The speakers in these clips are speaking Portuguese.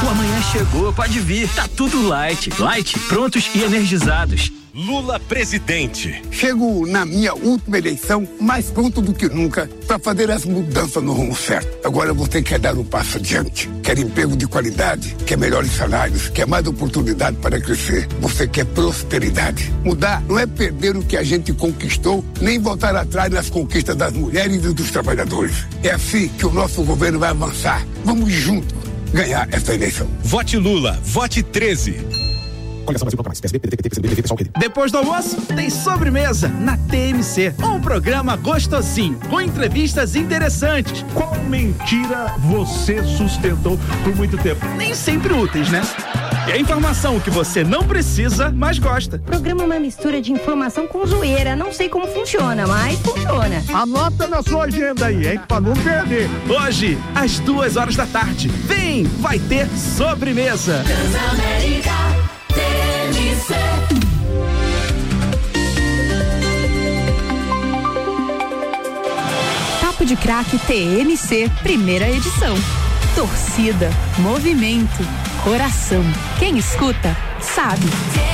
O amanhã chegou, pode vir. Tá tudo light. Light, prontos e energizados. Lula presidente. Chego na minha última eleição mais pronto do que nunca para fazer as mudanças no rumo certo. Agora você quer dar um passo adiante, quer emprego de qualidade, quer melhores salários, quer mais oportunidade para crescer. Você quer prosperidade. Mudar não é perder o que a gente conquistou, nem voltar atrás nas conquistas das mulheres e dos trabalhadores. É assim que o nosso governo vai avançar. Vamos juntos ganhar essa eleição. Vote Lula, vote 13. Depois do almoço, tem sobremesa na TMC. Um programa gostosinho, com entrevistas interessantes. Qual mentira você sustentou por muito tempo? Nem sempre úteis, né? E a informação que você não precisa, mas gosta. O programa é uma mistura de informação com zoeira. Não sei como funciona, mas funciona. Anota na sua agenda aí, hein? Pra não perder. Hoje, às 2h da tarde. Vem, vai ter sobremesa. Transamérica TMC. Papo de Craque TMC, primeira edição. Torcida, movimento, coração. Quem escuta, sabe.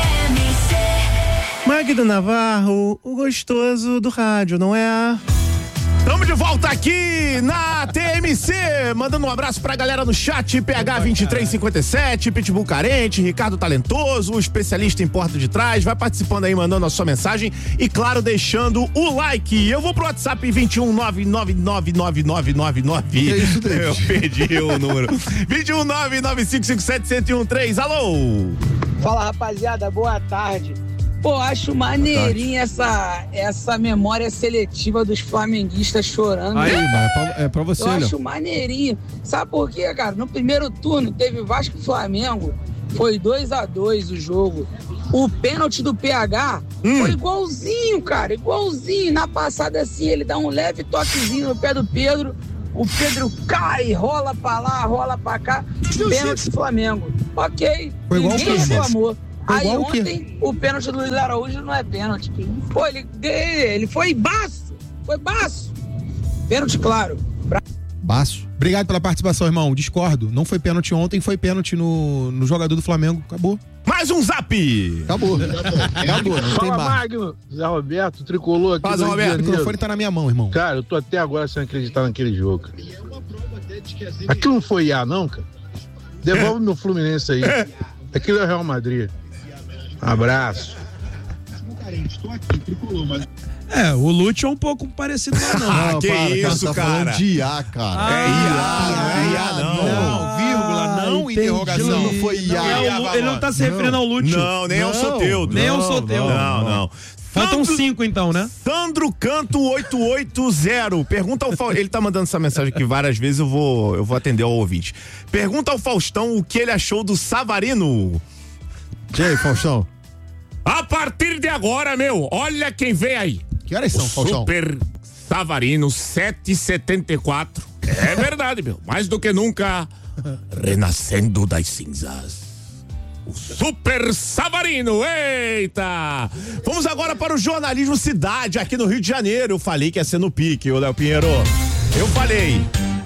Magno Navarro, o gostoso do rádio, não é? Estamos de volta aqui na TMC, mandando um abraço pra galera no chat, PH2357, Pitbull Carente, Ricardo Talentoso, o especialista em porta de trás, vai participando aí, mandando a sua mensagem e, claro, deixando o like. Eu vou pro WhatsApp 219999999. Eu perdi o número. 21995571013. Alô? Fala, rapaziada, boa tarde. Pô, acho maneirinha essa memória seletiva dos flamenguistas chorando. Aí, é pra você, Eu acho maneirinho. Sabe por quê, cara? No primeiro turno teve Vasco e Flamengo, foi 2-2 o jogo. O pênalti do PH foi igualzinho, cara, igualzinho. Na passada, assim, ele dá um leve toquezinho no pé do Pedro, o Pedro cai, rola pra lá, rola pra cá, pênalti do Flamengo. Ok, foi igual ninguém reclamou. Aí ontem, o o pênalti do Luiz Araújo não é pênalti. Pô, ele foi baço. Foi baço. Pênalti, claro. Baço. Obrigado pela participação, irmão. Discordo. Não foi pênalti ontem, foi pênalti no jogador do Flamengo. Acabou. Mais um zap! Acabou. Acabou, não tem Fala, mais. Magno. Zé Roberto, tricolor aqui. Fala, Zé Roberto, o microfone tá na minha mão, irmão. Cara, eu tô até agora sem acreditar naquele jogo, cara. Aquilo não foi IA, não, cara? Devolve meu Fluminense aí. Aquilo é o Real Madrid. Abraço. O Lute é um pouco parecido lá, não. Ah, que isso, cara. De IA, cara. É IA, não é IA, não. Não, vírgula, não, interrogação. Não foi IA. Ele não tá se referindo ao Lute. Não, nem ao Soteudo. Nem ao Soteudo. Não. Faltam 5 então, né? Sandro Canto 880. Pergunta ao Faustão. Ele tá mandando essa mensagem aqui várias vezes, eu vou atender ao ouvinte. Pergunta ao Faustão o que ele achou do Savarino. E aí, Faustão? A partir de agora, meu, olha quem vem aí. Que horas são, Faustão? Super Savarino 7h74. É verdade, meu. Mais do que nunca, renascendo das cinzas. O Super Savarino, eita! Vamos agora para o jornalismo cidade aqui no Rio de Janeiro. Eu falei que ia ser no pique, ô Léo Pinheiro. Eu falei.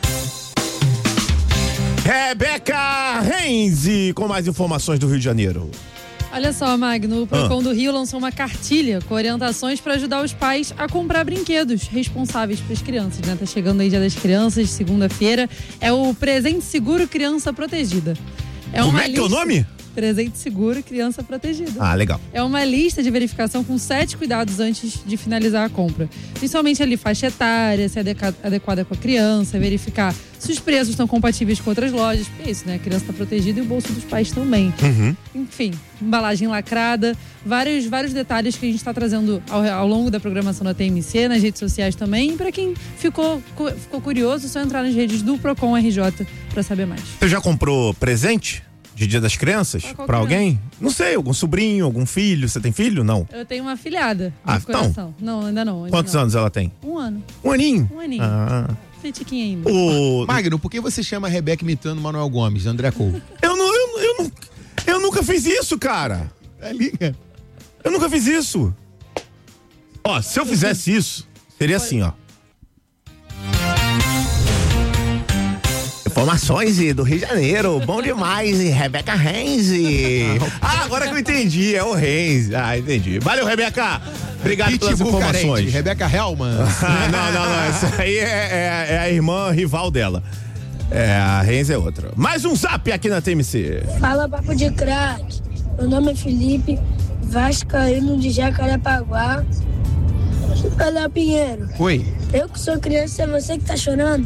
Rebeca Renzi com mais informações do Rio de Janeiro. Olha só, Magno, o Procon do Rio lançou uma cartilha com orientações para ajudar os pais a comprar brinquedos responsáveis para as crianças, né? Tá chegando aí Dia das Crianças, segunda-feira. É o Presente Seguro Criança Protegida. Como é que é o nome? Presente Seguro Criança Protegida. Ah, legal. É uma lista de verificação com 7 cuidados antes de finalizar a compra. Principalmente ali faixa etária, se é adequada com a criança, verificar se os preços estão compatíveis com outras lojas. Porque é isso, né? A criança está protegida e o bolso dos pais também. Enfim, embalagem lacrada, vários detalhes que a gente está trazendo ao longo da programação da TMC, nas redes sociais também. E para quem ficou curioso, é só entrar nas redes do Procon RJ para saber mais. Você já comprou presente de Dia das Crianças pra alguém? Não sei, algum sobrinho, algum filho. Você tem filho? Não. Eu tenho uma afilhada. Então. Não, ainda não. Quantos anos ela tem? 1 ano. Um aninho? Um aninho. Fetiquinha ainda. Magno, por que você chama a Rebeca imitando Manuel Gomes, André Couto? Eu nunca fiz isso, cara. Liga. Eu nunca fiz isso. Ó, se eu fizesse isso, seria assim, ó. Informações do Rio de Janeiro, bom demais, e Rebeca Renzi. Agora que eu entendi, é o Renzi. entendi. Valeu, Rebeca. Obrigado pelas informações. Carente, Rebeca Hellman. Não, essa aí é a irmã rival dela. A Renzi é outra. Mais um zap aqui na TMC. Fala, papo de craque. Meu nome é Felipe, vascaíno de Jacarepaguá. Léo Pinheiro. Oi. Eu que sou criança, é você que tá chorando?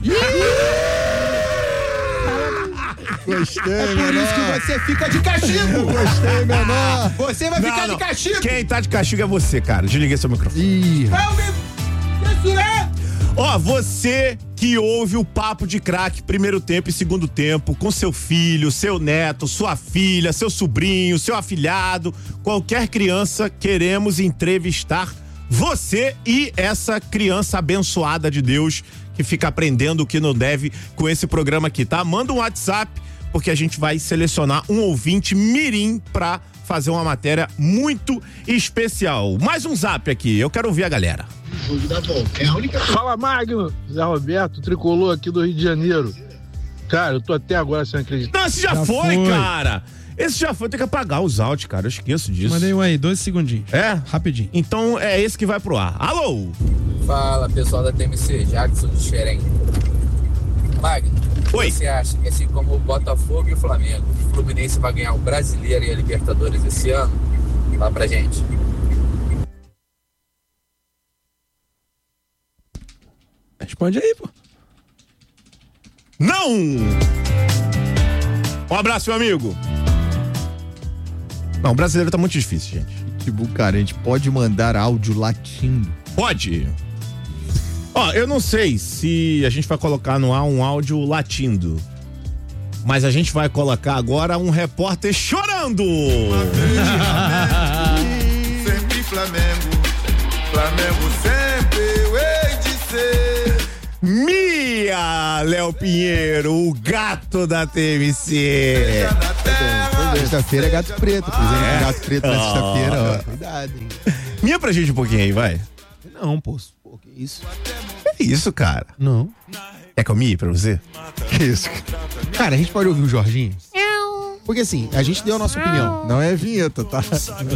Gostei, é por isso que você fica de castigo. Gostei, menor. Você vai ficar de castigo. Quem tá de castigo é você, cara. Desliguei seu microfone. Você que ouve o Papo de Craque primeiro tempo e segundo tempo com seu filho, seu neto, sua filha, seu sobrinho, seu afilhado, qualquer criança, queremos entrevistar você e essa criança abençoada de Deus que fica aprendendo o que não deve com esse programa aqui, tá? Manda um WhatsApp, porque a gente vai selecionar um ouvinte mirim pra fazer uma matéria muito especial. Mais um zap aqui, eu quero ouvir a galera. Fala, Magno! Zé Roberto, tricolor aqui do Rio de Janeiro. Cara, eu tô até agora sem acreditar. Não, esse já foi, cara. Esse já foi, tem que apagar os áudios, cara. Eu esqueço disso. Mandei um aí, 2 segundinhos. Rapidinho. Então é esse que vai pro ar. Alô? Fala, pessoal da TMC, Jackson de Xerém. Magno, oi. Você acha que assim como o Botafogo e o Flamengo, o Fluminense vai ganhar o Brasileiro e a Libertadores esse ano? Fala pra gente. Responde aí, pô. Não! Um abraço, meu amigo. Não, o brasileiro tá muito difícil, gente. Tipo, cara, a gente pode mandar áudio latindo. Pode. Eu não sei se a gente vai colocar no ar um áudio latindo, mas a gente vai colocar agora um repórter chorando. Sempre Flamengo, Flamengo sempre eu hei de ser. Mia, Léo Pinheiro, o gato da TMC. Sexta-feira é gato preto, por exemplo, gato preto na sexta-feira, ó. Cuidado, hein. Mia pra gente um pouquinho aí, vai. Não, pô, que isso? Que isso, cara? Não. É que eu mie pra você? Que isso? Cara, a gente pode ouvir o Jorginho? Porque assim, a gente deu a nossa opinião. Não é vinheta, tá?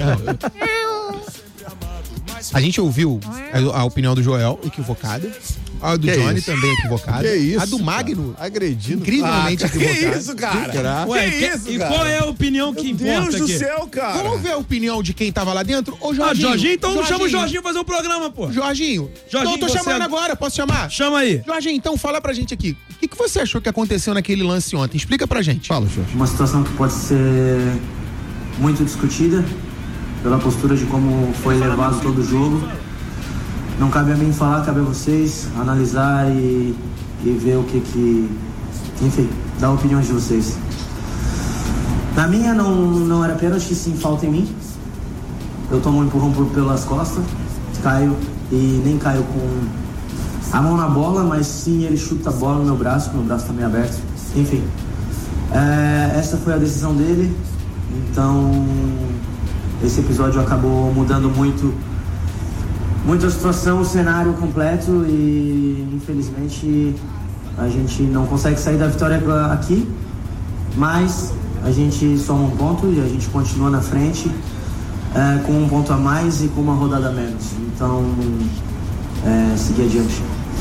A gente ouviu a opinião do Joel, equivocada. A do Johnny também equivocada. Que isso? A do Magno, agredindo. Incrivelmente equivocada. Que isso, cara? Ué, isso, cara? Qual é a opinião que importa Deus do aqui? céu, cara. Vamos ver a opinião de quem tava lá dentro? Ô, Jorginho. Jorginho, então chama o Jorginho pra fazer o programa, pô. Jorginho, então eu tô chamando agora, posso chamar? Chama aí. Jorginho, então fala pra gente aqui. O que você achou que aconteceu naquele lance ontem? Explica pra gente. Fala, Jorge. Uma situação que pode ser muito discutida pela postura de como foi levado todo o jogo. Não cabe a mim falar, cabe a vocês analisar e ver o que... Enfim, dar a opinião de vocês. Na minha, não era pênalti, sim, falta em mim. Eu tomo um empurrão pelas costas, caio e nem caio com a mão na bola, mas sim ele chuta a bola no meu braço tá meio aberto. Enfim, essa foi a decisão dele. Então, esse episódio acabou mudando muito a situação, o cenário completo e infelizmente a gente não consegue sair da vitória aqui, mas a gente soma um ponto e a gente continua na frente com um ponto a mais e com uma rodada a menos. Então, seguir adiante.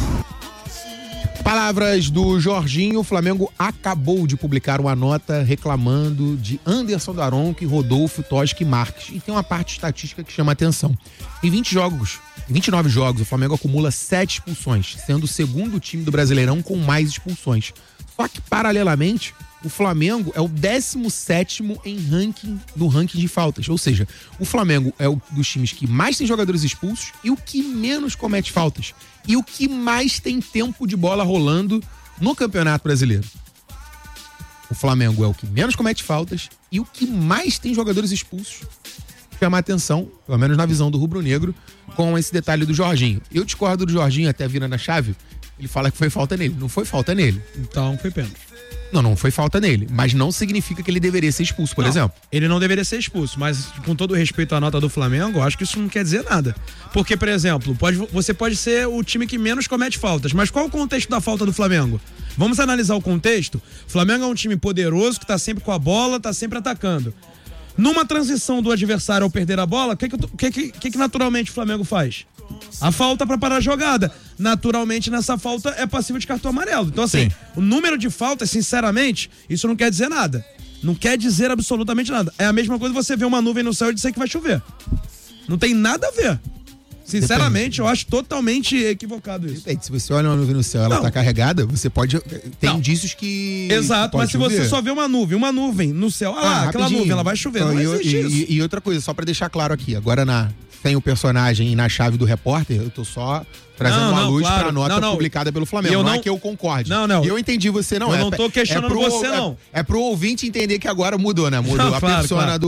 Palavras do Jorginho. O Flamengo acabou de publicar uma nota reclamando de Anderson Daronco, Rodolfo, Tosca e Marques. E tem uma parte estatística que chama a atenção. Em 29 jogos, o Flamengo acumula 7 expulsões, sendo o segundo time do Brasileirão com mais expulsões. Só que, paralelamente, o Flamengo é o 17º no ranking de faltas. Ou seja, o Flamengo é um dos times que mais tem jogadores expulsos e o que menos comete faltas. E o que mais tem tempo de bola rolando no Campeonato Brasileiro. O Flamengo é o que menos comete faltas e o que mais tem jogadores expulsos. Chama a atenção, pelo menos na visão do rubro-negro, com esse detalhe do Jorginho. Eu discordo do Jorginho até virando a chave. Ele fala que foi falta nele. Não foi falta nele. Então foi pênalti. Não foi falta nele, mas não significa que ele deveria ser expulso, por exemplo. Ele não deveria ser expulso, mas com todo respeito à nota do Flamengo, eu acho que isso não quer dizer nada. Porque, por exemplo, você pode ser o time que menos comete faltas, mas qual é o contexto da falta do Flamengo? Vamos analisar o contexto. O Flamengo é um time poderoso, que tá sempre com a bola, tá sempre atacando. Numa transição do adversário ao perder a bola, o que naturalmente o Flamengo faz? A falta para parar a jogada. Naturalmente, nessa falta é passível de cartão amarelo. Então, assim, o número de faltas, sinceramente, isso não quer dizer nada. Não quer dizer absolutamente nada. É a mesma coisa você ver uma nuvem no céu e dizer que vai chover. Não tem nada a ver. Sinceramente, eu acho totalmente equivocado isso. Se você olha uma nuvem no céu, ela tá carregada, você pode... Tem indícios que... Exato, mas se você só vê uma nuvem no céu, aquela nuvem, ela vai chover. Não existe isso. E outra coisa, só pra deixar claro aqui, agora sem o personagem e na chave do repórter, eu tô só trazendo uma luz pra nota publicada pelo Flamengo. Não é que eu concorde. Não. Eu entendi você, não. Eu não tô questionando você, não. É pro ouvinte entender que agora mudou, né? Mudou a persona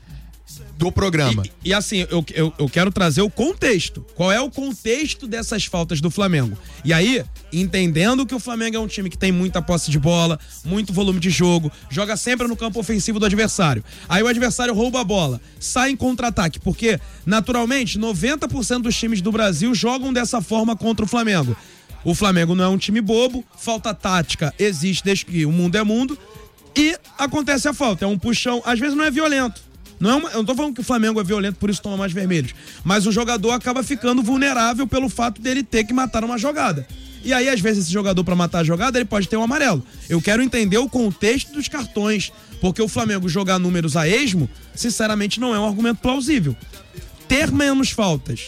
do programa. E assim, eu quero trazer o contexto. Qual é o contexto dessas faltas do Flamengo? E aí, entendendo que o Flamengo é um time que tem muita posse de bola, muito volume de jogo, joga sempre no campo ofensivo do adversário. Aí o adversário rouba a bola, sai em contra-ataque, porque, naturalmente, 90% dos times do Brasil jogam dessa forma contra o Flamengo. O Flamengo não é um time bobo, falta tática existe desde que o mundo é mundo, e acontece a falta. É um puxão, às vezes não é violento. Eu não tô falando que o Flamengo é violento, por isso toma mais vermelhos. Mas o jogador acaba ficando vulnerável pelo fato dele ter que matar uma jogada. E aí, às vezes, esse jogador, pra matar a jogada, ele pode ter um amarelo. Eu quero entender o contexto dos cartões, porque o Flamengo jogar números a esmo, sinceramente, não é um argumento plausível. Ter menos faltas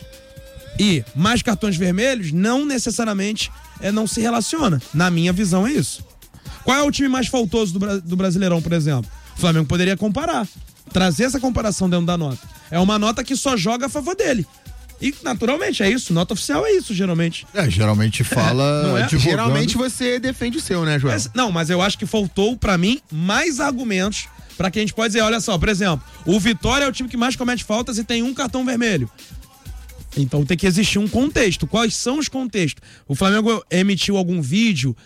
e mais cartões vermelhos não necessariamente não se relaciona. Na minha visão, é isso. Qual é o time mais faltoso do Brasileirão, por exemplo? O Flamengo poderia comparar. Trazer essa comparação dentro da nota. É uma nota que só joga a favor dele. E, naturalmente, é isso. Nota oficial é isso, geralmente. Geralmente fala... Não é? Geralmente você defende o seu, né, Joel? Mas eu acho que faltou, pra mim, mais argumentos pra que a gente pode dizer, olha só, por exemplo, o Vitória é o time que mais comete faltas e tem um cartão vermelho. Então tem que existir um contexto. Quais são os contextos? O Flamengo emitiu algum vídeo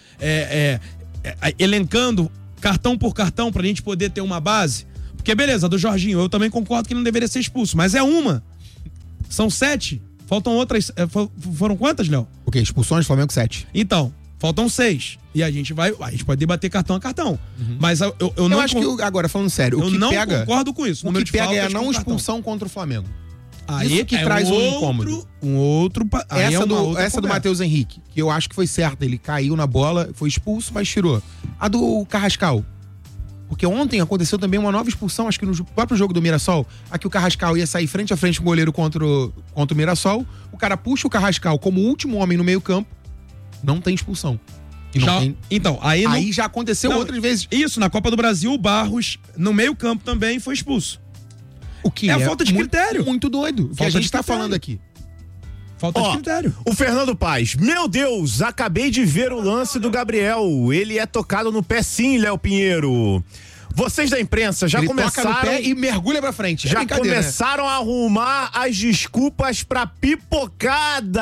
elencando cartão por cartão pra gente poder ter uma base? Porque beleza, do Jorginho, eu também concordo que ele não deveria ser expulso, mas é uma. São 7. Faltam outras. Foram quantas, Léo? O quê? Expulsões, Flamengo 7. Então, faltam 6. E a gente pode debater cartão a cartão. Mas eu não... Eu acho que, agora, falando sério, eu não concordo com isso. O que pega é a não expulsão contra o Flamengo. Aí isso que traz um incômodo. Essa do Matheus Henrique, que eu acho que foi certa. Ele caiu na bola, foi expulso, mas tirou. A do Carrascal. Porque ontem aconteceu também uma nova expulsão, acho que no próprio jogo do Mirassol, aqui o Carrascal ia sair frente a frente com o goleiro contra o Mirassol, o cara puxa o Carrascal como último homem no meio campo, não tem expulsão. Então, aí já aconteceu outras vezes. Isso, na Copa do Brasil, o Barros, no meio campo também, foi expulso. O que é falta de critério. Muito doido. O que a gente tá falando aqui. Falta de critério. O Fernando Paz. Meu Deus, acabei de ver o lance do Gabriel. Ele é tocado no pé sim, Léo Pinheiro. Vocês da imprensa já começaram... toca no pé e mergulha pra frente. Já começaram a arrumar as desculpas pra pipocada.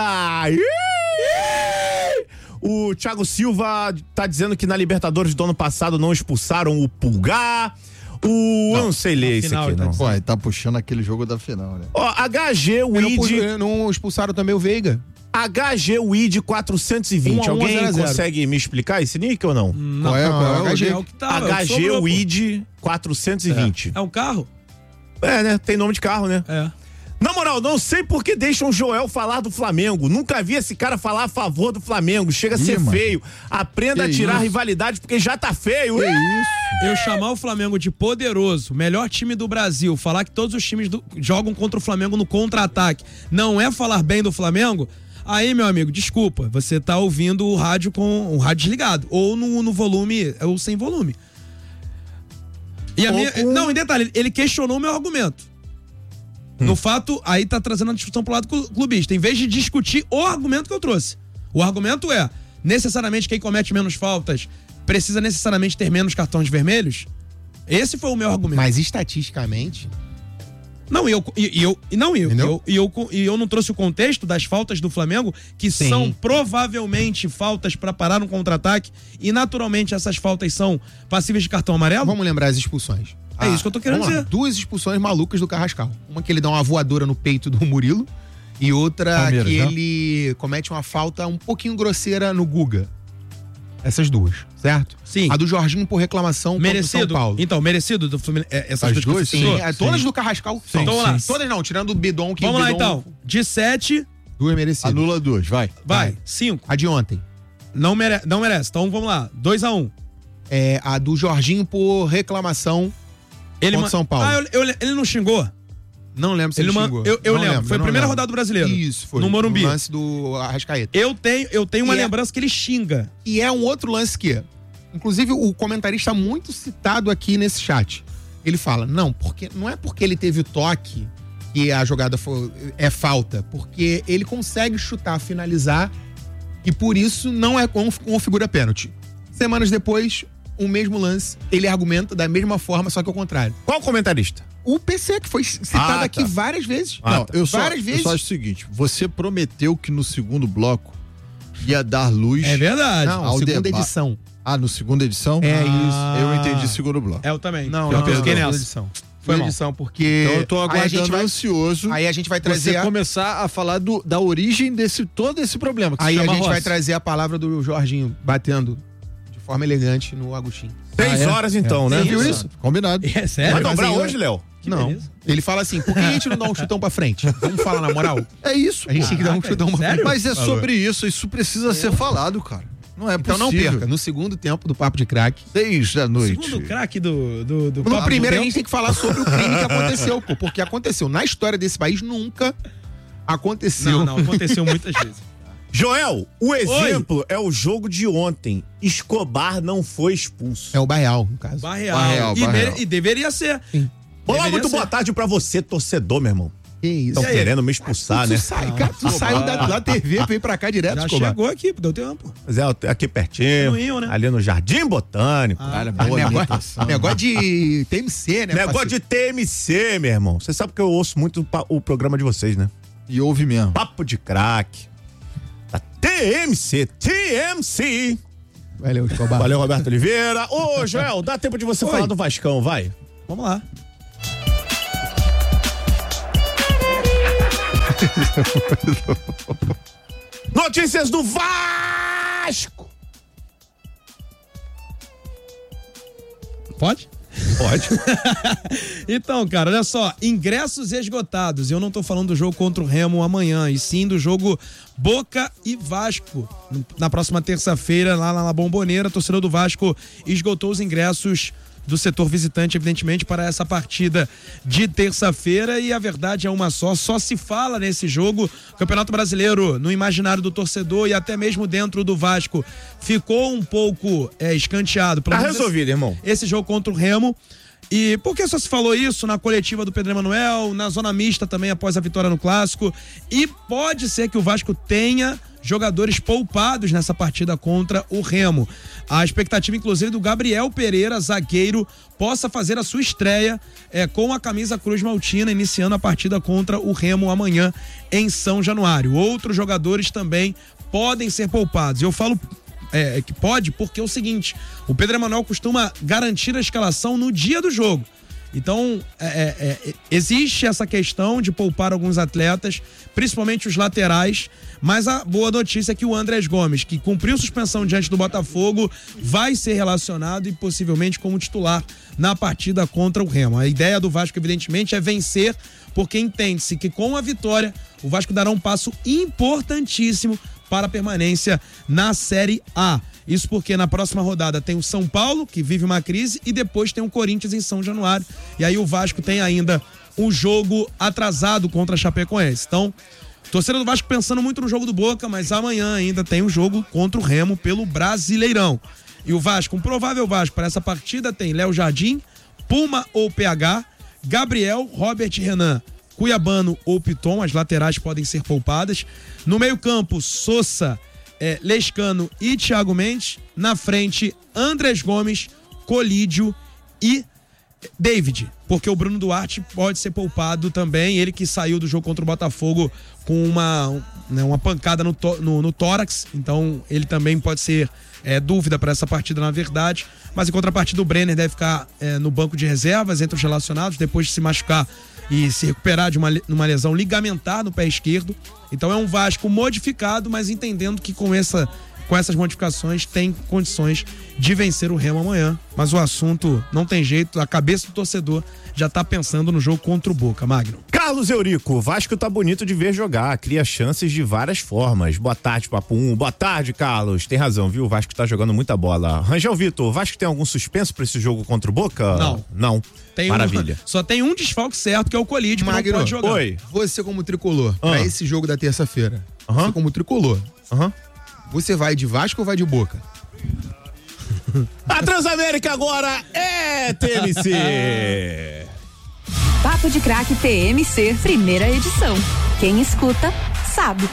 O Thiago Silva tá dizendo que na Libertadores do ano passado não expulsaram o Pulgar. Eu não sei ler isso aqui, não. Pô, tá puxando aquele jogo da final, né? HG Weed... Não expulsaram também o Veiga? HG Weed 420. Alguém consegue me explicar esse nick ou não? Qual é o HG? HG Weed 420. É um carro? Né? Tem nome de carro, né? É. Na moral, não sei por que deixam o Joel falar do Flamengo. Nunca vi esse cara falar a favor do Flamengo. Chega a ser feio. Aprenda a tirar rivalidade porque já tá feio. Eu chamar o Flamengo de poderoso, melhor time do Brasil, falar que todos os times jogam contra o Flamengo no contra-ataque, não é falar bem do Flamengo? Aí, meu amigo, desculpa, você tá ouvindo o rádio com o rádio desligado, ou no volume, ou sem volume. Não, em detalhe, ele questionou o meu argumento. No fato, aí tá trazendo a discussão pro lado clubista, em vez de discutir o argumento que eu trouxe. O argumento é, necessariamente quem comete menos faltas precisa necessariamente ter menos cartões vermelhos? Esse foi o meu argumento. Mas estatisticamente, Não, eu não trouxe o contexto das faltas do Flamengo, que Sim. são provavelmente faltas para parar um contra-ataque, e naturalmente essas faltas são passíveis de cartão amarelo? Vamos lembrar as expulsões. É isso que eu tô querendo vamos lá. dizer. 2 expulsões malucas do Carrascal. Uma que ele dá uma voadora no peito do Murilo e outra Palmeiras, que né? ele comete uma falta um pouquinho grosseira no Guga. Essas 2, certo? Sim. A do Jorginho por reclamação contra o Merecido. São Paulo. Então, merecido do Fluminense. Essas As duas? Sim, todas do Carrascal. Sim. Então, vamos lá. Todas não, tirando o Bidon que Vamos o lá, Bidon- então. De 7... 2 merecidas. Anula 2, vai. Vai. 5. A de ontem. Não merece. Então, vamos lá. 2-1. É a do Jorginho por reclamação contra o São Paulo. Ele não xingou? Não lembro se ele xingou. Eu Não lembro. Foi a não primeira lembro. rodada do Brasileiro. Isso, foi. No Morumbi. O lance do Arrascaeta. Eu tenho uma E é- lembrança que ele xinga. E é um outro lance que, inclusive, o comentarista muito citado aqui nesse chat. Ele fala, não é porque ele teve o toque que a jogada é falta, porque ele consegue chutar, finalizar, e por isso não configura pênalti. Semanas depois, o mesmo lance, ele argumenta da mesma forma, só que ao contrário. Qual comentarista? O PC, que foi citado aqui várias vezes. Não, eu só vezes. acho o seguinte, você prometeu que no segundo bloco ia dar luz... É verdade. Não, segunda edição. Ah, no segunda edição? É isso. Eu entendi segundo bloco. Eu também. Não, eu não, fiquei não, nessa. edição. Foi Foi mal. edição, porque... Então eu tô aí a gente aguardando vai- ansioso. Aí a gente vai trazer... Você começar a falar da origem desse todo esse problema. Que Aí se a chama gente vai Rossi. trazer a palavra do Jorginho batendo de forma elegante no Agostinho. 6 horas então, né? Você viu isso? Combinado. É sério? Vai dobrar Assim, hoje, Léo? Não. beleza. Ele fala assim, por que a gente não dá um chutão pra frente? Vamos falar na moral? É isso. A gente pô. tem que dar um chutão pra frente. Mas é Por favor. sobre isso precisa ser falado, cara. Não é Então possível. não perca, no segundo tempo do Papo de Craque. 6 da noite. Segundo craque do No Papo primeiro a do gente tem que falar sobre o crime que aconteceu, pô. Porque aconteceu. Na história desse país, nunca aconteceu. Não, aconteceu muitas vezes. Joel, o exemplo é o jogo de ontem. Escobar não foi expulso. É o Barreal, no caso. Barreal. E deveria ser. Olá, Deveria muito ser. boa tarde pra você, torcedor, meu irmão. Que isso. Estão querendo me expulsar, Tu né? sai, cara, tu saiu da TV, veio pra cá direto, Já Escobar. chegou aqui, deu tempo. Mas é aqui pertinho, No Rio, né? ali no Jardim Botânico. Cara, boa imitação. Negócio de TMC, né? Negócio parceiro? de TMC, meu irmão. Você sabe que eu ouço muito o programa de vocês, né? E ouve mesmo. Papo de Craque. Da TMC. Valeu, Escobar. Valeu, Roberto Oliveira. Ô, Joel, dá tempo de você Oi. falar do Vascão, vai. Vamos lá. Notícias do Vasco. Pode? Pode. Então, cara, olha só, ingressos esgotados. Eu não tô falando do jogo contra o Remo amanhã, e sim do jogo Boca e Vasco. Na próxima terça-feira, lá na Bombonera, a torcedor do Vasco esgotou os ingressos do setor visitante, evidentemente, para essa partida de terça-feira, e a verdade é uma só se fala nesse jogo. O Campeonato Brasileiro, no imaginário do torcedor e até mesmo dentro do Vasco, ficou um pouco escanteado. Tá resolvido, irmão. Esse jogo contra o Remo. E por que só se falou isso na coletiva do Pedro Emanuel, na zona mista também após a vitória no Clássico? E pode ser que o Vasco tenha jogadores poupados nessa partida contra o Remo. A expectativa, inclusive, do Gabriel Pereira, zagueiro, possa fazer a sua estreia com a camisa Cruz Maltina, iniciando a partida contra o Remo amanhã em São Januário. Outros jogadores também podem ser poupados. Eu falo que pode porque é o seguinte: o Pedro Emanuel costuma garantir a escalação no dia do jogo. Então, existe essa questão de poupar alguns atletas, principalmente os laterais, mas a boa notícia é que o Andrés Gomes, que cumpriu suspensão diante do Botafogo, vai ser relacionado e possivelmente como titular na partida contra o Remo. A ideia do Vasco, evidentemente, é vencer, porque entende-se que com a vitória, o Vasco dará um passo importantíssimo para a permanência na Série A. Isso porque na próxima rodada tem o São Paulo, que vive uma crise, e depois tem o Corinthians em São Januário. E aí o Vasco tem ainda um jogo atrasado contra a Chapecoense. Então, torcedor do Vasco pensando muito no jogo do Boca, mas amanhã ainda tem um jogo contra o Remo pelo Brasileirão. E o Vasco, um provável Vasco para essa partida, tem Léo Jardim, Puma ou PH, Gabriel, Robert e Renan, Cuiabano ou Piton, as laterais podem ser poupadas. No meio-campo, Sousa, Lescano e Thiago Mendes. Na frente, Andrés Gomes, Colídio e David, porque o Bruno Duarte pode ser poupado também, ele que saiu do jogo contra o Botafogo com uma pancada no tórax, então ele também pode ser dúvida para essa partida, na verdade. Mas em contrapartida, o Brenner deve ficar no banco de reservas entre os relacionados, depois de se machucar e se recuperar de uma lesão ligamentar no pé esquerdo. Então é um Vasco modificado, mas entendendo que com essas modificações tem condições de vencer o Remo amanhã. Mas o assunto não tem jeito, a cabeça do torcedor já tá pensando no jogo contra o Boca, Magno. Carlos Eurico, o Vasco tá bonito de ver jogar, cria chances de várias formas. Boa tarde, Papo 1. Boa tarde, Carlos. Tem razão, viu? O Vasco tá jogando muita bola. Rangel Vitor, o Vasco tem algum suspenso pra esse jogo contra o Boca? Não. Maravilha. Só tem um desfalque certo, que é o Colide, que não pode jogar. Oi. Você como tricolor, pra esse jogo da terça-feira, você como tricolor, você vai de Vasco ou vai de Boca? A Transamérica agora é TMC. Papo de Craque TMC, primeira edição. Quem escuta, sabe.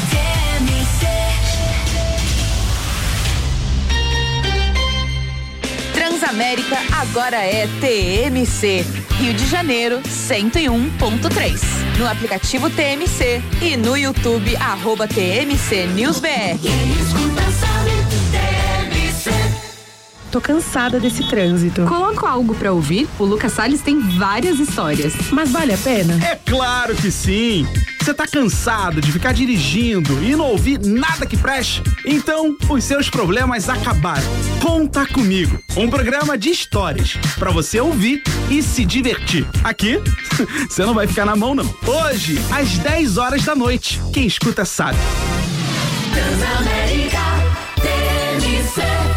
Transamérica agora é TMC. Rio de Janeiro, 101.3. No aplicativo TMC e no YouTube, @TMC NewsBR. Quem escuta sabe, TMC. Tô cansada desse trânsito. Coloco algo pra ouvir? O Lucas Salles tem várias histórias. Mas vale a pena? É claro que sim! Você tá cansado de ficar dirigindo e não ouvir nada que preste? Então, os seus problemas acabaram. Conta Comigo, um programa de histórias pra você ouvir e se divertir. Aqui, você não vai ficar na mão, não. Hoje, às 10 horas da noite. Quem escuta sabe. Transamérica, TMC.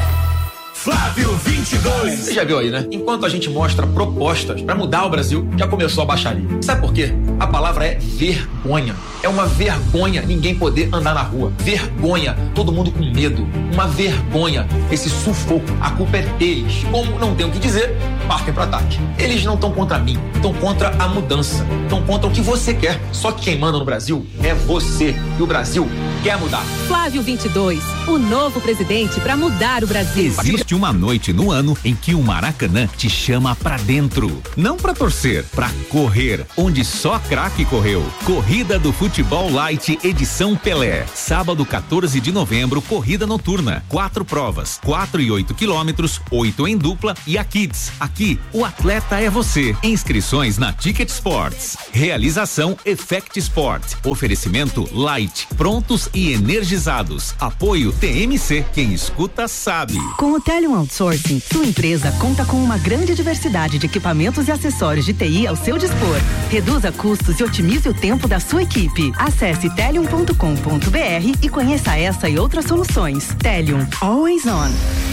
Flávio 22. Você já viu aí, né? Enquanto a gente mostra propostas pra mudar o Brasil, já começou a baixaria. Sabe por quê? A palavra é vergonha. É uma vergonha ninguém poder andar na rua. Vergonha, todo mundo com medo. Uma vergonha, esse sufoco. A culpa é deles. Como não tem o que dizer, partem pro ataque. Eles não estão contra mim, estão contra a mudança. Estão contra o que você quer. Só que quem manda no Brasil é você. E o Brasil quer mudar. Flávio 22, o novo presidente pra mudar o Brasil. Existe uma noite no ano em que o Maracanã te chama pra dentro. Não pra torcer, pra correr, onde só craque correu. Corrida do Futebol Light, edição Pelé. Sábado, 14 de novembro, corrida noturna. 4 provas, 4 e 8 quilômetros, 8 em dupla e a Kids. Aqui, o atleta é você. Inscrições na Ticket Sports. Realização Effect Sport. Oferecimento Light. Prontos e energizados. Apoio TMC. Quem escuta sabe. Com o Telium Outsourcing, sua empresa conta com uma grande diversidade de equipamentos e acessórios de TI ao seu dispor. Reduza custos e otimize o tempo da sua equipe. Acesse telium.com.br e conheça essa e outras soluções. Telium, always on.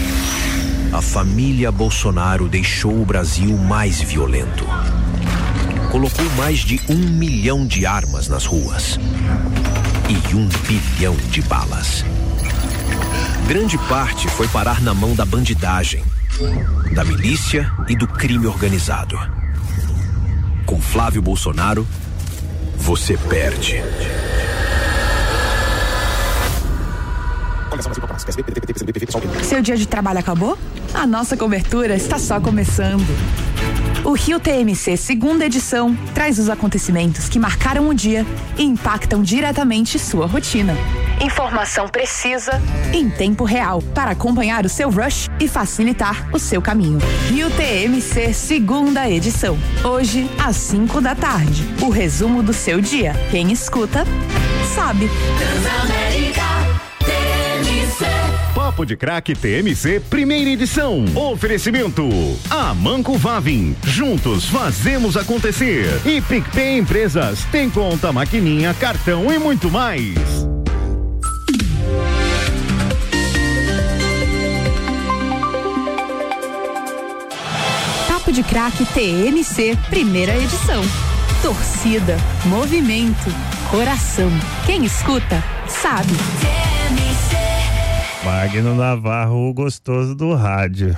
A família Bolsonaro deixou o Brasil mais violento. Colocou mais de 1 milhão de armas nas ruas e 1 bilhão de balas. Grande parte foi parar na mão da bandidagem, da milícia e do crime organizado. Com Flávio Bolsonaro, você perde. Seu dia de trabalho acabou? A nossa cobertura está só começando. O Rio TMC segunda edição traz os acontecimentos que marcaram o dia e impactam diretamente sua rotina. Informação precisa em tempo real para acompanhar o seu rush e facilitar o seu caminho. Rio TMC segunda edição. Hoje às 5 da tarde. O resumo do seu dia. Quem escuta sabe. Transamérica, TMC. Papo de Craque TMC, primeira edição. Oferecimento Amanco Vavin. Juntos fazemos acontecer. E PicPay Empresas. Tem conta, maquininha, cartão e muito mais. Papo de Craque TMC, primeira edição. Torcida, movimento, coração. Quem escuta, sabe. Magno Navarro, o gostoso do rádio.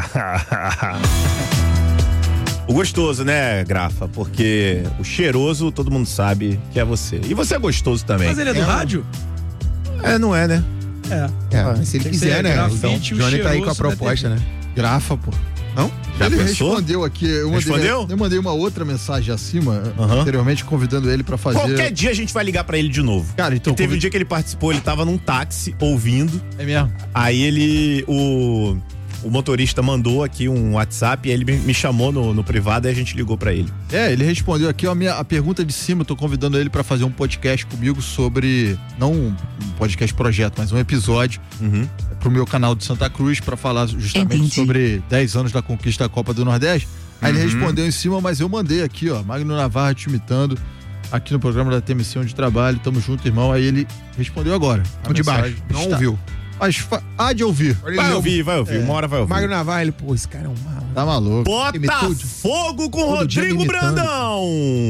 O gostoso, né, Grafa? Porque o cheiroso, todo mundo sabe que é você. E você é gostoso também. Mas ele é do rádio? Não é, né? Mas se ele quiser, né? Então, o Johnny tá aí com a proposta, né? Grafa, pô. Não? Já Ele pensou? respondeu aqui. Eu mandei uma outra mensagem acima, anteriormente, convidando ele pra fazer. Qualquer dia a gente vai ligar pra ele de novo. Cara, então. Teve um dia que ele participou, ele tava num táxi, ouvindo. É mesmo? Aí o motorista mandou aqui um WhatsApp e ele me chamou no privado e a gente ligou pra ele. Ele respondeu aqui a pergunta de cima. Eu tô convidando ele pra fazer um podcast comigo sobre, não um podcast projeto, mas um episódio pro meu canal de Santa Cruz pra falar justamente sobre 10 anos da conquista da Copa do Nordeste. Aí ele respondeu em cima, mas eu mandei aqui, Magno Navarra te imitando aqui no programa da TMC onde trabalho. Tamo junto, irmão. Aí ele respondeu agora. De baixo. Não ouviu. Mas há de ouvir. Vai ouvir. Uma hora vai ouvir. Magno Navarra, esse cara é um maluco. Tá maluco. Botafogo com Rodrigo Brandão.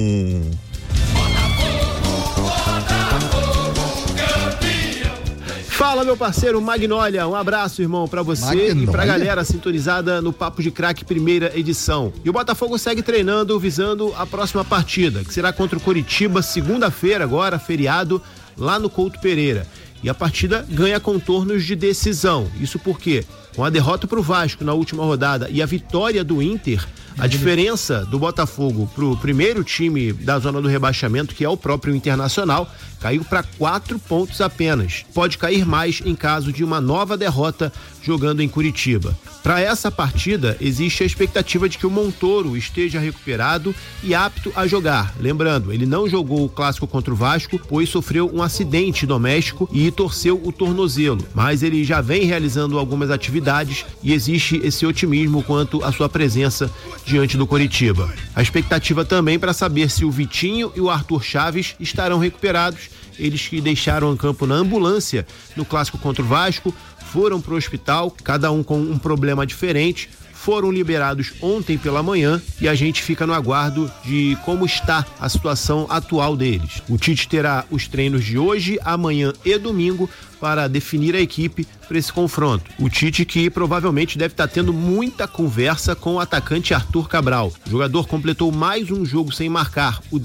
Fala, meu parceiro Magnólia, um abraço, irmão, pra você e pra galera sintonizada no Papo de Craque primeira edição. E o Botafogo segue treinando visando a próxima partida, que será contra o Coritiba, segunda-feira agora, feriado, lá no Couto Pereira. E a partida ganha contornos de decisão. Isso porque, com a derrota pro Vasco na última rodada e a vitória do Inter, a diferença do Botafogo pro primeiro time da zona do rebaixamento, que é o próprio Internacional, caiu para 4 pontos apenas. Pode cair mais em caso de uma nova derrota jogando em Curitiba. Para essa partida, existe a expectativa de que o Montoro esteja recuperado e apto a jogar. Lembrando, ele não jogou o clássico contra o Vasco, pois sofreu um acidente doméstico e torceu o tornozelo. Mas ele já vem realizando algumas atividades e existe esse otimismo quanto à sua presença diante do Coritiba. A expectativa também para saber se o Vitinho e o Arthur Chaves estarão recuperados. Eles que deixaram o campo na ambulância no clássico contra o Vasco, foram para o hospital, cada um com um problema diferente, foram liberados ontem pela manhã e a gente fica no aguardo de como está a situação atual deles. O Tite terá os treinos de hoje, amanhã e domingo para definir a equipe para esse confronto. O Tite que provavelmente deve estar tendo muita conversa com o atacante Arthur Cabral. O jogador completou mais um jogo sem marcar, o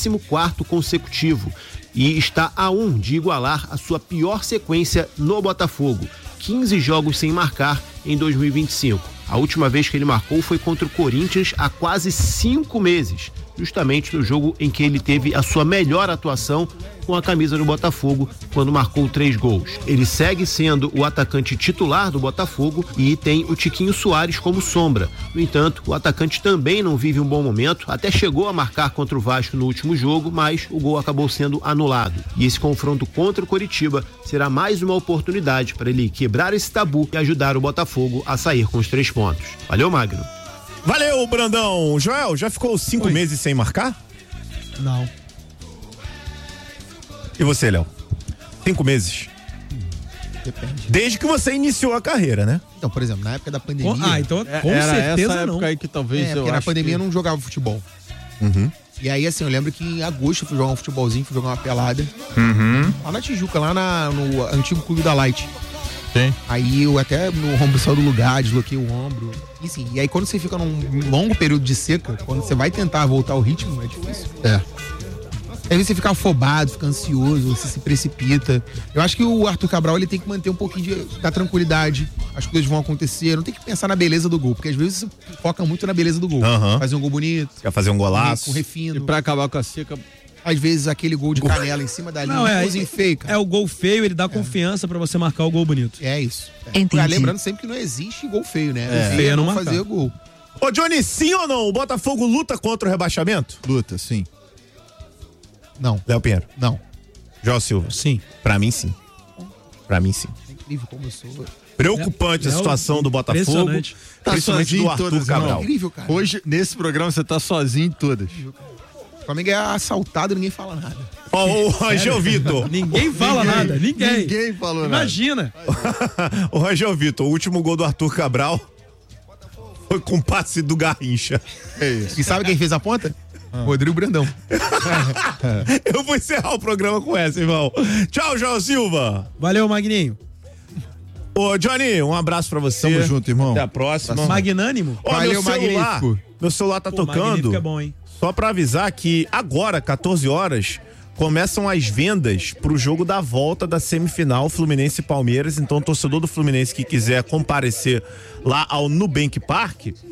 14º consecutivo, e está a 1 de igualar a sua pior sequência no Botafogo. 15 jogos sem marcar em 2025. A última vez que ele marcou foi contra o Corinthians há quase 5 meses, justamente no jogo em que ele teve a sua melhor atuação com a camisa do Botafogo, quando marcou 3 gols. Ele segue sendo o atacante titular do Botafogo e tem o Tiquinho Soares como sombra. No entanto, o atacante também não vive um bom momento, até chegou a marcar contra o Vasco no último jogo, mas o gol acabou sendo anulado. E esse confronto contra o Coritiba será mais uma oportunidade para ele quebrar esse tabu e ajudar o Botafogo a sair com os 3 pontos. Valeu, Magno. Valeu, Brandão. Joel, já ficou 5 meses sem marcar? Não. E você, Léo? 5 meses? Depende. Desde que você iniciou a carreira, né? Então, por exemplo, na época da pandemia... então com era certeza essa não. época aí que talvez porque na pandemia eu não jogava futebol. E aí, assim, eu lembro que em agosto eu fui jogar um futebolzinho, fui jogar uma pelada. Lá na Tijuca, lá no antigo Clube da Light. Sim. Aí eu até no ombro saiu do lugar, desloquei o ombro. E sim, e aí quando você fica num longo período de seca, quando você vai tentar voltar ao ritmo, é difícil. Às vezes você fica afobado, fica ansioso, você se precipita. Eu acho que o Arthur Cabral, ele tem que manter um pouquinho da tranquilidade. As coisas vão acontecer, não tem que pensar na beleza do gol, porque às vezes você foca muito na beleza do gol. Fazer um gol bonito. Quer fazer um golaço. Com refino. E pra acabar com a seca... Às vezes aquele gol de canela em cima da linha, golzinho feio, cara. É o gol feio, ele dá confiança pra você marcar o gol bonito. É isso. Entendi. Lembrando sempre que não existe gol feio, né? É. Feio é não fazer o gol. Ô, Johnny, sim ou não? O Botafogo luta contra o rebaixamento? Luta, sim. Não. Léo Pinheiro? Não. João Silva? Sim. Pra mim, sim. Pra mim, sim. É incrível como eu sou. Preocupante a situação do Botafogo. Tá Principalmente sozinho do em Arthur todas, Cabral. É incrível, cara. Hoje, nesse programa, você tá sozinho em todas. O Flamengo é assaltado e ninguém fala nada. Ó, o Rangel Vitor. Ninguém fala nada, ninguém. Ninguém falou Imagina. O Rangel Vitor, o último gol do Arthur Cabral foi com o passe do Garrincha. É isso. E sabe quem fez a ponta? Rodrigo Brandão. Eu vou encerrar o programa com essa, irmão. Tchau, João Silva. Valeu, Magninho. Ô, Johnny, um abraço pra você. Tamo junto, irmão. Até a próxima. Magnânimo. Ó, Valeu, meu celular tá tocando. Magnífico é bom, hein? Só pra avisar que agora, 14 horas, começam as vendas pro jogo da volta da semifinal Fluminense e Palmeiras. Então, o torcedor do Fluminense que quiser comparecer lá ao Nubank Park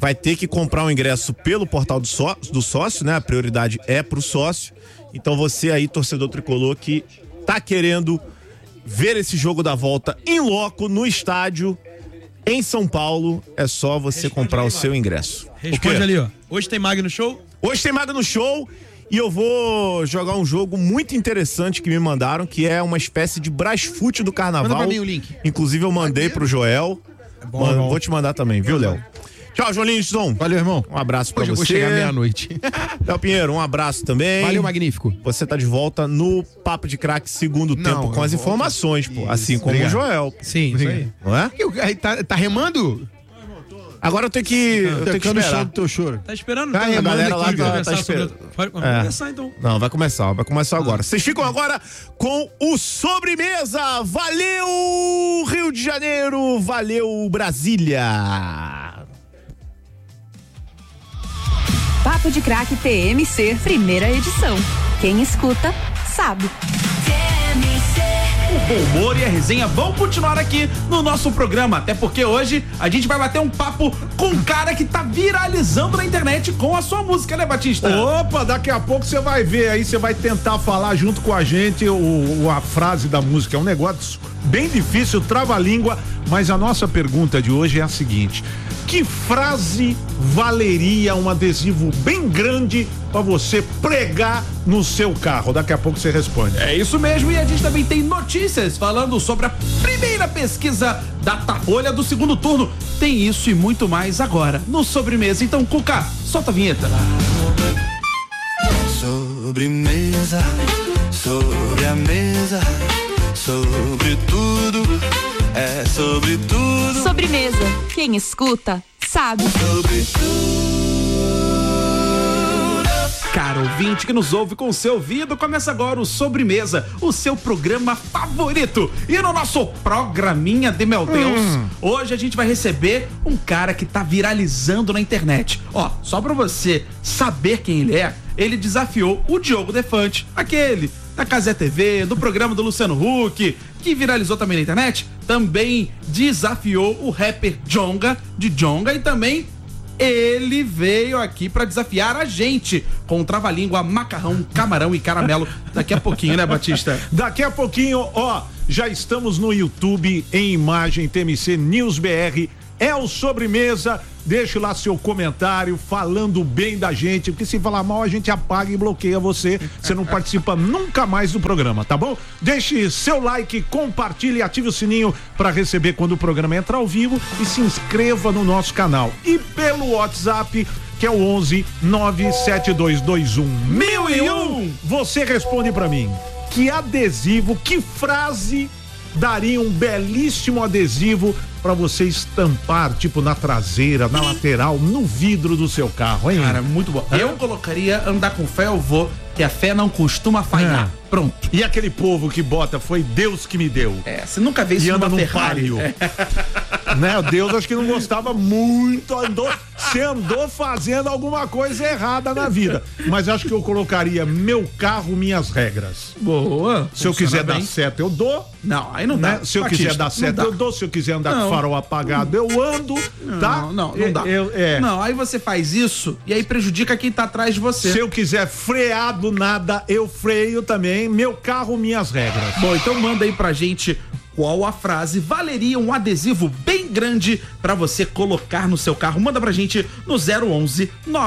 vai ter que comprar um ingresso pelo portal do sócio, né? A prioridade é pro sócio. Então você aí, torcedor tricolor, que tá querendo ver esse jogo da volta em loco no estádio em São Paulo, é só você comprar o seu ingresso. Responde ali, ó. Hoje tem Magno Show? Hoje tem Magno Show e eu vou jogar um jogo muito interessante que me mandaram, que é uma espécie de Brasfoot do Carnaval. Manda pra mim o link. Inclusive eu mandei pro Joel. Vou te mandar também, viu, Léo? Tchau, João Lindson. Valeu, irmão. Um abraço pra Hoje eu você. vou chegar meia-noite. Léo Pinheiro, um abraço também. Valeu, magnífico. Você tá de volta no Papo de Craque segundo tempo com as informações, pô. Assim como o Joel. Sim, isso aí. Não é? Tá remando? Agora eu tenho que esperar. do teu choro. Tá esperando? A galera lá tá esperando. Pode começar, então. Não, vai começar agora. Vocês ficam agora com o Sobremesa. Valeu, Rio de Janeiro. Valeu, Brasília. Papo de Craque TMC, primeira edição. Quem escuta, sabe. O bom humor e a resenha vão continuar aqui no nosso programa, até porque hoje a gente vai bater um papo com um cara que tá viralizando na internet com a sua música, né, Batista? Opa, daqui a pouco você vai ver aí, você vai tentar falar junto com a gente a frase da música. É um negócio bem difícil, trava-língua, mas a nossa pergunta de hoje é a seguinte: que frase valeria um adesivo bem grande pra você pregar no seu carro? Daqui a pouco você responde. É isso mesmo, e a gente também tem notícias falando sobre a primeira pesquisa Datafolha do segundo turno. Tem isso e muito mais agora no Sobremesa. Então, Cuca, solta a vinheta. Sobremesa, sobre a mesa, sobre tudo, é sobre tudo. Sobremesa. Quem escuta, sabe. Sobre Cara ouvinte que nos ouve com o seu ouvido, começa agora o Sobremesa, o seu programa favorito. E no nosso programinha de meu Deus, hoje a gente vai receber um cara que tá viralizando na internet. Ó, só pra você saber quem ele desafiou o Diogo Defante, aquele da Cazé TV, do programa do Luciano Huck, que viralizou também na internet. Também desafiou o rapper Djonga, de Djonga, e também ele veio aqui pra desafiar a gente com o trava-língua, macarrão, camarão e caramelo. Daqui a pouquinho, né, Batista? Daqui a pouquinho, ó, já estamos no YouTube em imagem, TMC News BR. É o Sobremesa. Deixe lá seu comentário falando bem da gente, porque se falar mal a gente apaga e bloqueia você. Você não participa nunca mais do programa, tá bom? Deixe seu like, compartilhe e ative o sininho para receber quando o programa entra ao vivo e se inscreva no nosso canal. E pelo WhatsApp, que é o 11 97221 1001, você responde para mim. Que adesivo, que frase daria um belíssimo adesivo pra você estampar, tipo na traseira, na lateral, no vidro do seu carro, hein? Cara, muito bom. Eu colocaria andar com fé, eu vou, que a fé não costuma falhar. Pronto. E aquele povo que bota, foi Deus que me deu. É, você nunca vê isso anda numa num Ferrari. palio. Né? Deus acho que não gostava muito, você andou fazendo alguma coisa errada na vida. Mas acho que eu colocaria meu carro, minhas regras. Boa. Se eu quiser dar seta, eu dou. Não, aí não dá. Se eu quiser dar seta, eu dou. Se eu quiser andar com farol apagado, eu ando, tá? Não dá. Não, aí você faz isso e aí prejudica quem tá atrás de você. Se eu quiser frear do nada, eu freio também. Meu carro, minhas regras. Bom, então manda aí pra gente qual a frase valeria um adesivo bem grande pra você colocar no seu carro. Manda pra gente no 011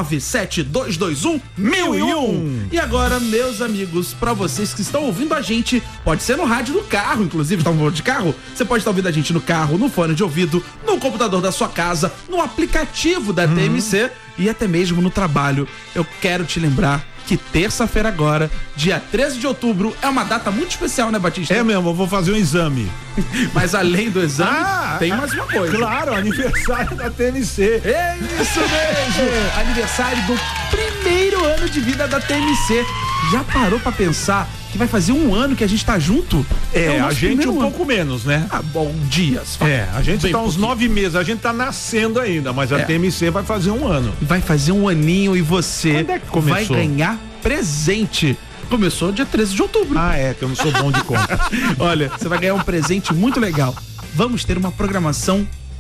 97221 1001. E agora, meus amigos, pra vocês que estão ouvindo a gente, pode ser no rádio do carro, inclusive, tá falando de carro? Você pode estar ouvindo a gente no carro, no fone de ouvido, no computador da sua casa, no aplicativo da TMC e até mesmo no trabalho. Eu quero te lembrar que terça-feira agora, dia 13 de outubro, é uma data muito especial, né, Batista? É mesmo, eu vou fazer um exame. Mas além do exame, tem mais uma coisa. Claro, aniversário da TMC. É isso mesmo! Aniversário do primeiro ano de vida da TMC. Já parou pra pensar que vai fazer um ano que a gente tá junto? É, a gente um pouco menos, né? Ah, bom, dias. A gente tá uns 9 meses, a gente tá nascendo ainda, mas a TMC vai fazer um ano. Vai fazer um aninho e você Quando é que começou? vai ganhar presente. Começou dia 13 de outubro. Ah, é, que eu não sou bom de conta. Olha, você vai ganhar um presente muito legal. Vamos ter uma programação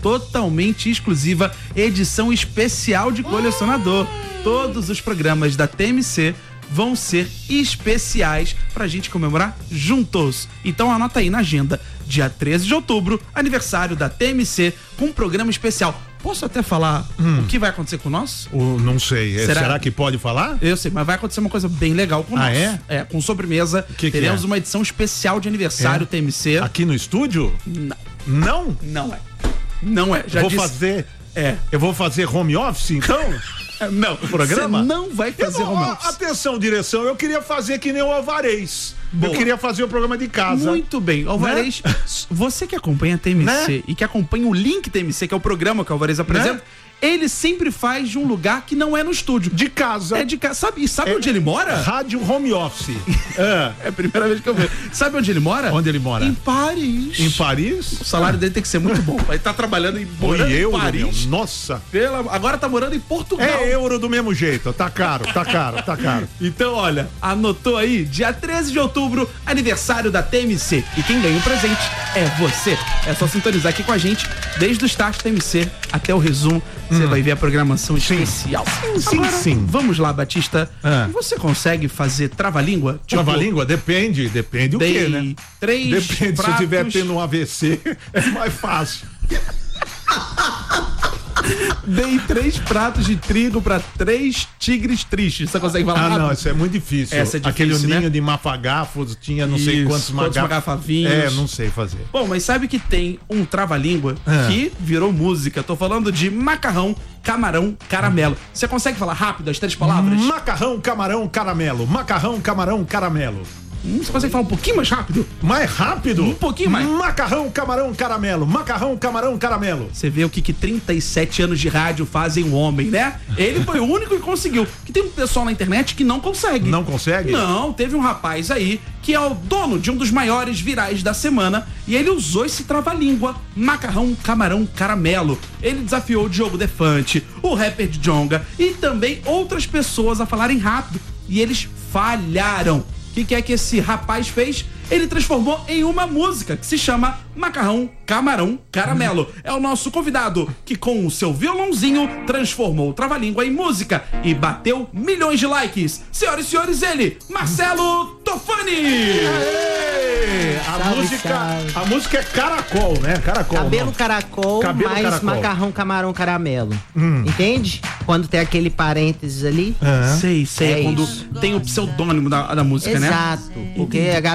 totalmente exclusiva, edição especial de colecionador. Todos os programas da TMC vão ser especiais pra gente comemorar juntos. Então anota aí na agenda, dia 13 de outubro, aniversário da TMC, com um programa especial. Posso até falar o que vai acontecer com o nosso? Não sei. Será que pode falar? Eu sei, mas vai acontecer uma coisa bem legal com o nosso. É? Com sobremesa. Teremos uma edição especial de aniversário TMC. Aqui no estúdio? Não. Não? Não é. Já vou disse... fazer. Eu vou fazer home office, então? Não, o programa? Você não vai fazer home office. Atenção, direção, eu queria fazer que nem o Alvarez. Boa. Eu queria fazer o programa de casa. Muito bem, Alvarez, você que acompanha a TMC e que acompanha o Link TMC, que é o programa que o Alvarez apresenta, ele sempre faz de um lugar que não é no estúdio. De casa. É de casa. Sabe onde ele mora? Rádio home office. É a primeira vez que eu vejo. Sabe onde ele mora? Onde ele mora? Em Paris. Em Paris? O salário dele tem que ser muito bom. Ele tá trabalhando em Paris. Nossa. Agora tá morando em Portugal. É euro do mesmo jeito. Tá caro. Então, olha, anotou aí, dia 13 de outubro, aniversário da TMC. E quem ganha o presente é você. É só sintonizar aqui com a gente, desde o start TMC até o resumo. Você vai ver a programação especial. Sim. Vamos lá, Batista. Você consegue fazer trava-língua? Trava-língua? Depende o quê, né? Depende, se eu tiver tendo um AVC, é mais fácil. Dei 3 pratos de trigo pra 3 tigres tristes. Você consegue falar rápido? Não, isso é muito difícil. Essa é difícil, aquele ninho né? de mafagafos, tinha não sei quantos magafavinhos. Não sei fazer. Bom, mas sabe que tem um trava-língua que virou música. Tô falando de macarrão, camarão, caramelo. Você consegue falar rápido as 3 palavras? Macarrão, camarão, caramelo. Macarrão, camarão, caramelo. Você consegue falar um pouquinho mais rápido? Mais rápido? Um pouquinho mais. Macarrão, camarão, caramelo. Macarrão, camarão, caramelo. Você vê o que 37 anos de rádio fazem um homem, né? Ele foi o único que conseguiu. Que tem um pessoal na internet que não consegue. Não consegue? Não, teve um rapaz aí que é o dono de um dos maiores virais da semana e ele usou esse trava-língua, macarrão, camarão, caramelo. Ele desafiou o Diogo Defante, o rapper Djonga e também outras pessoas a falarem rápido. E eles falharam. O que é que esse rapaz fez? Ele transformou em uma música que se chama Macarrão, Camarão, Caramelo. É o nosso convidado que com o seu violãozinho transformou o trava-língua em música e bateu milhões de likes. Senhoras e senhores, ele, Marcelo Tofani! A música é Caracol, né? Caracol. Cabelo caracol, mais caracol. Macarrão, camarão, caramelo. Entende? Quando tem aquele parênteses ali. Sei. É quando tem o pseudônimo da música, né? Exato. Porque a galera